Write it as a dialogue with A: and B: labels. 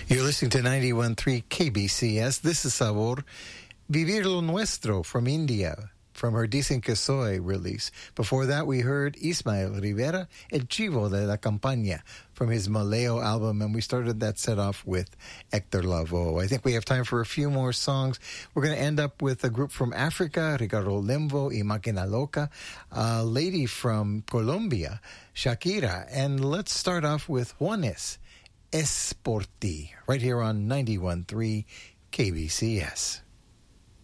A: You're listening to 91.3 KBCS. This is Sabor, Vivir lo Nuestro from India, from her Dicen que Soy release. Before that, we heard Ismael Rivera, El Chivo de la Campaña, from his Maleo album, and we started that set off with Hector Lavoe. I think we have time for a few more songs. We're going to end up with a group from Africa, Ricardo Lembo y Máquina Loca, a lady from Colombia, Shakira, and let's start off with Juanes, Es por ti, right here on 91.3 KBCS.